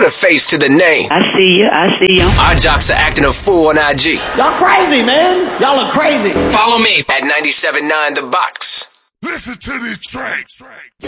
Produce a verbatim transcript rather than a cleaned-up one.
Put a face to the name. I see you. I see you. Our jocks are acting a fool on I G. Y'all crazy, man. Y'all are crazy. Follow me at ninety-seven point nine The Box. Listen to this track.